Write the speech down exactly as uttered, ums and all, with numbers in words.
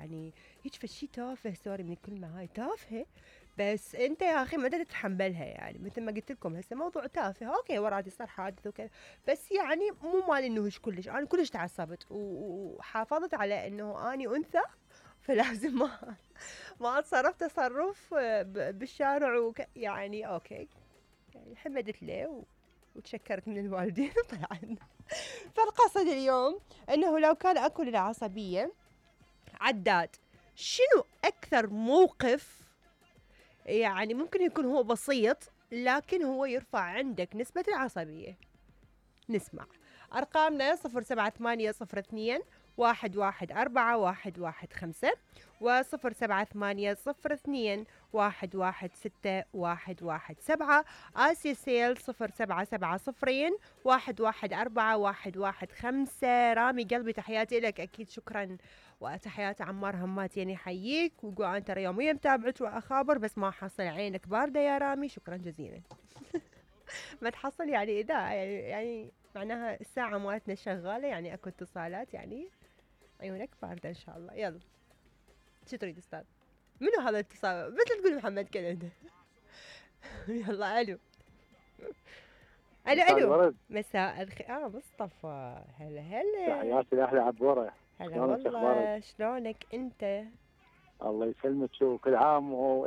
يعني هيك فشي تافه، سوري من الكلمة هاي تافهة، بس انت يا اخي ما بدك تتحملها. يعني مثل ما قلت لكم هسه موضوع تافه، اوكي ورادي صار حادث وكذا، بس يعني مو مال انه هيك كلش، انا كلش تعصبت وحافظت على انه اني انثى، فلازم ما ما اتصرف تصرف بالشارع وك يعني اوكي، يعني حمدت له و... وتشكرت من الوالدين وطلعنا. فالقصد اليوم انه لو كان اكو العصبية عداد، شنو اكثر موقف يعني ممكن يكون هو بسيط لكن هو يرفع عندك نسبة العصبية؟ نسمع أرقامنا صفر سبعة ثمانية صفر اثنين واحد واحد أربعة واحد واحد خمسة وصفر سبعة ثمانية صفر اثنين واحد واحد ستة واحد واحد سبعة. آسيا سيل صفر سبعة سبعة صفرين واحد واحد أربعة واحد واحد خمسة. رامي قلبي تحياتي لك، أكيد شكرا، وتحيات عمار همات يعني حييك، ويقول أنا ترى يوميا متابعك وأخابر بس ما حصل عينك باردة يا رامي، شكرا جزيلا. ما تحصل يعني إذا يعني, يعني معناها الساعة مالتنا شغالة، يعني أكو اتصالات، يعني عيونك باردة إن شاء الله. يلا شو تريد أستاذ؟ منو هذا الاتصال؟ مثل تقول محمد كندا. يلا ألو. ألو مساء ألو. الورد. مساء الخير. آه مصطفى، هلا هلا. تحياتي لأهل عبورة. هلا شلونك أخبارك؟ والله، شلونك أنت؟ الله يسلمك وكل عام و